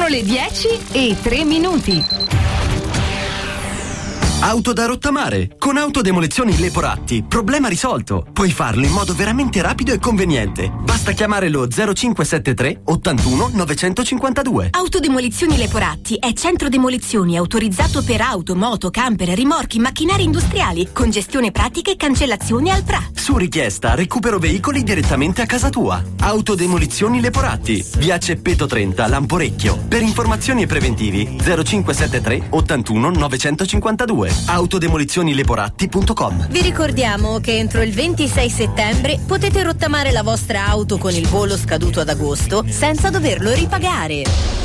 Sono le 10:03. Auto da rottamare. Con Autodemolizioni Leporatti, problema risolto. Puoi farlo in modo veramente rapido e conveniente. Basta chiamare lo 0573 81 952. Autodemolizioni Leporatti è centro demolizioni autorizzato per auto, moto, camper, rimorchi, macchinari industriali, con gestione pratica e cancellazione al PRA. Su richiesta recupero veicoli direttamente a casa tua. Autodemolizioni Leporatti, via Ceppeto 30, Lamporecchio. Per informazioni e preventivi 0573 81 952. Autodemolizionilleporatti.com. Vi ricordiamo che entro il 26 settembre potete rottamare la vostra auto con il bollo scaduto ad agosto senza doverlo ripagare.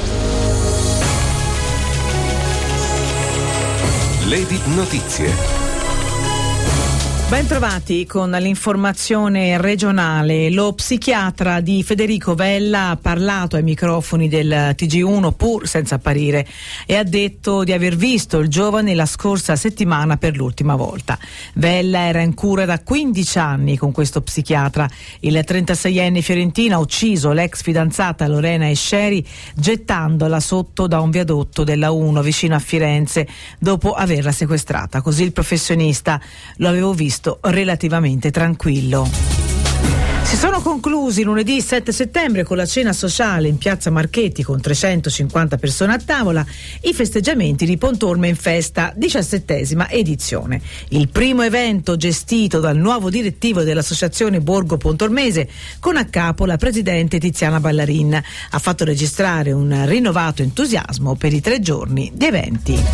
Lady Notizie. Ben trovati con l'informazione regionale. Lo psichiatra di Federico Vella ha parlato ai microfoni del TG1 pur senza apparire e ha detto di aver visto il giovane la scorsa settimana per l'ultima volta. Vella era in cura da 15 anni con questo psichiatra. Il 36enne fiorentino ha ucciso l'ex fidanzata Lorena Esceri gettandola sotto da un viadotto della 1 vicino a Firenze dopo averla sequestrata. Così il professionista: lo avevo visto relativamente tranquillo. Si sono conclusi lunedì 7 settembre con la cena sociale in piazza Marchetti con 350 persone a tavola i festeggiamenti di Pontorme in Festa, 17ª edizione. Il primo evento gestito dal nuovo direttivo dell'associazione Borgo Pontormese con a capo la presidente Tiziana Ballarin. Ha fatto registrare un rinnovato entusiasmo per i 3 giorni di eventi.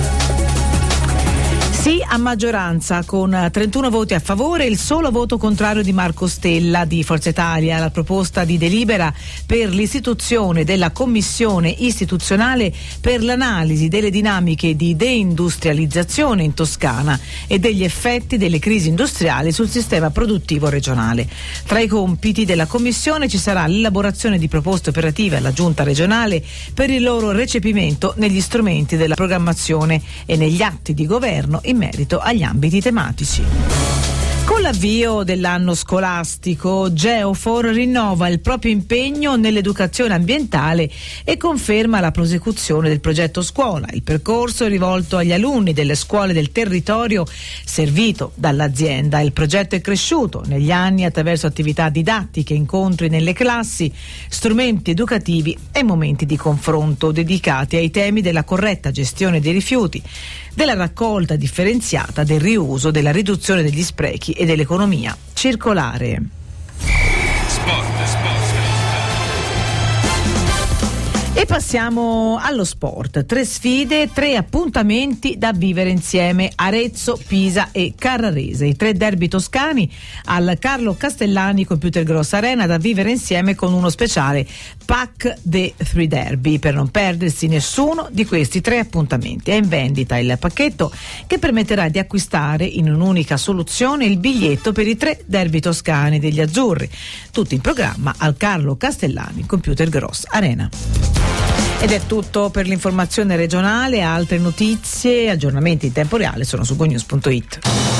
Sì a maggioranza con 31 voti a favore e il solo voto contrario di Marco Stella di Forza Italia alla proposta di delibera per l'istituzione della commissione istituzionale per l'analisi delle dinamiche di deindustrializzazione in Toscana e degli effetti delle crisi industriali sul sistema produttivo regionale. Tra i compiti della commissione ci sarà l'elaborazione di proposte operative alla giunta regionale per il loro recepimento negli strumenti della programmazione e negli atti di governo in merito agli ambiti tematici. Con l'avvio dell'anno scolastico, Geofor rinnova il proprio impegno nell'educazione ambientale e conferma la prosecuzione del progetto scuola. Il percorso è rivolto agli alunni delle scuole del territorio servito dall'azienda. Il progetto è cresciuto negli anni attraverso attività didattiche, incontri nelle classi, strumenti educativi e momenti di confronto dedicati ai temi della corretta gestione dei rifiuti, della raccolta differenziata, del riuso, della riduzione degli sprechi e dell'economia circolare. Sport. E passiamo allo sport. 3 sfide, 3 appuntamenti da vivere insieme: Arezzo, Pisa e Carrarese. I 3 derby toscani al Carlo Castellani Computer Gross Arena da vivere insieme con uno speciale Pack the 3 Derby per non perdersi nessuno di questi 3 appuntamenti. È in vendita il pacchetto che permetterà di acquistare in un'unica soluzione il biglietto per i 3 derby toscani degli azzurri, tutti in programma al Carlo Castellani Computer Gross Arena. Ed è tutto per l'informazione regionale. Altre notizie e aggiornamenti in tempo reale sono su gonews.it.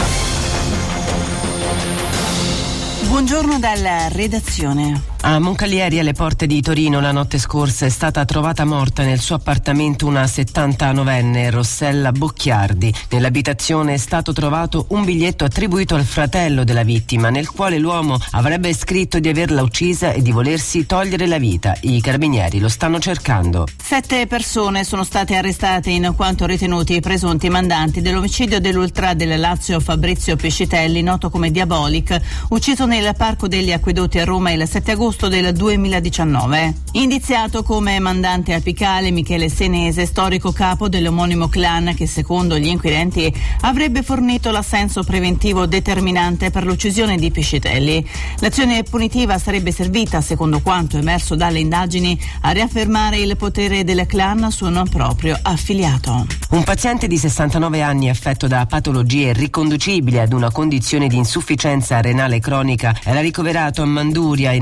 Buongiorno dalla redazione. A Moncalieri, alle porte di Torino, la notte scorsa è stata trovata morta nel suo appartamento una 79enne, Rossella Bocchiardi. Nell'abitazione è stato trovato un biglietto attribuito al fratello della vittima, nel quale l'uomo avrebbe scritto di averla uccisa e di volersi togliere la vita. I carabinieri lo stanno cercando. 7 persone sono state arrestate in quanto ritenuti presunti mandanti dell'omicidio dell'ultra del Lazio Fabrizio Pescitelli, noto come Diabolic, ucciso nel Parco degli Acquedotti a Roma il 7 agosto del 2019. Indiziato come mandante apicale Michele Senese, storico capo dell'omonimo clan che secondo gli inquirenti avrebbe fornito l'assenso preventivo determinante per l'uccisione di Pescitelli. L'azione punitiva sarebbe servita, secondo quanto emerso dalle indagini, a riaffermare il potere del clan su un proprio affiliato. Un paziente di 69 anni affetto da patologie riconducibili ad una condizione di insufficienza renale cronica era ricoverato a Manduria e necessita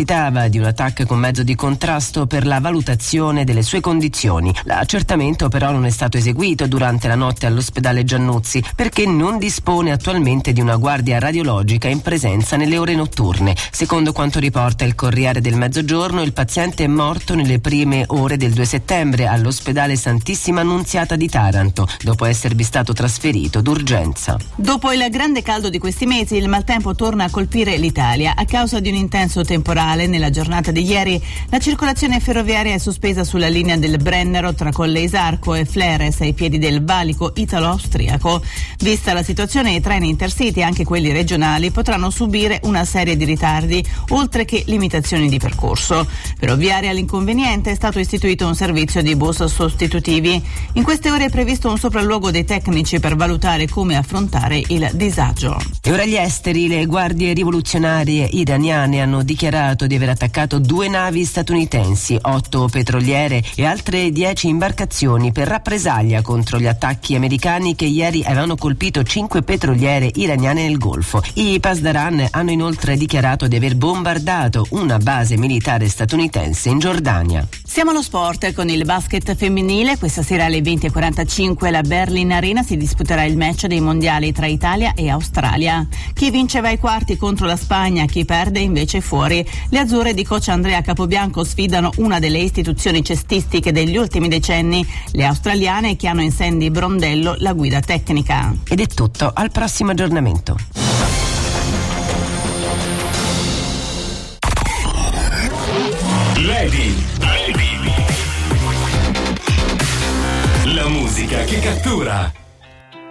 necessitava di un attacco con mezzo di contrasto per la valutazione delle sue condizioni. L'accertamento però non è stato eseguito durante la notte all'ospedale Giannuzzi perché non dispone attualmente di una guardia radiologica in presenza nelle ore notturne. Secondo quanto riporta il Corriere del Mezzogiorno, il paziente è morto nelle prime ore del 2 settembre all'ospedale Santissima Annunziata di Taranto, dopo esservi stato trasferito d'urgenza. Dopo il grande caldo di questi mesi, il maltempo torna a colpire l'Italia. A causa di un intenso temporale, nella giornata di ieri, la circolazione ferroviaria è sospesa sulla linea del Brennero tra Colle Isarco e Fleres ai piedi del valico italo-austriaco. Vista la situazione, i treni Intercity, anche quelli regionali, potranno subire una serie di ritardi, oltre che limitazioni di percorso. Per ovviare all'inconveniente è stato istituito un servizio di bus sostitutivi. In queste ore è previsto un sopralluogo dei tecnici per valutare come affrontare il disagio. E ora gli esteri. Le guardie rivoluzionarie iraniane hanno dichiarato di aver attaccato 2 navi statunitensi, 8 petroliere e altre 10 imbarcazioni per rappresaglia contro gli attacchi americani che ieri avevano colpito 5 petroliere iraniane nel Golfo. I Pasdaran hanno inoltre dichiarato di aver bombardato una base militare statunitense in Giordania. Siamo allo sport con il basket femminile. Questa sera alle 20:45 alla Berlin Arena si disputerà il match dei mondiali tra Italia e Australia. Chi vince va ai quarti contro la Spagna, chi perde invece fuori. Le azzurre di coach Andrea Capobianco sfidano una delle istituzioni cestistiche degli ultimi decenni, le australiane, che hanno in Sandy Brondello la guida tecnica. Ed è tutto, al prossimo aggiornamento. Lady. La musica che cattura.